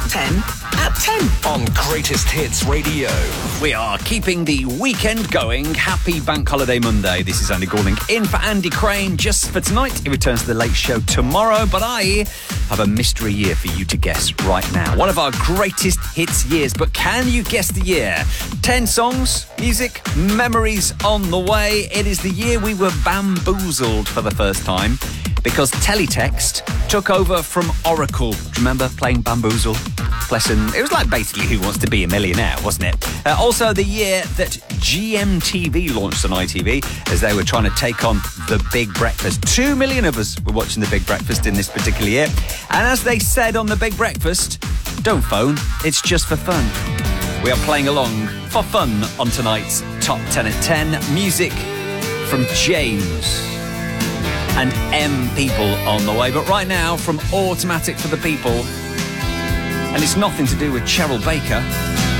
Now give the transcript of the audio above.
10 at 10 on Greatest Hits Radio. We are keeping the weekend going. Happy Bank Holiday Monday. This is Andy Goulding in for Andy Crane just for tonight. He returns to the Late Show tomorrow, but I have a mystery year for you to guess right now. One of our greatest hits years, but can you guess the year? 10 songs, music, memories on the way. It is the year we were bamboozled for the first time because Teletext took over from Oracle. Do you remember playing Bamboozle? Bless him. It was like basically Who Wants to Be a Millionaire, wasn't it? Also the year that GMTV launched on ITV as they were trying to take on The Big Breakfast. 2 million of us were watching The Big Breakfast in this particular year. And as they said on The Big Breakfast, don't phone, it's just for fun. We are playing along for fun on tonight's Top 10 at 10. Music from James and M People on the way. But right now, from Automatic for the People, and it's nothing to do with Cheryl Baker.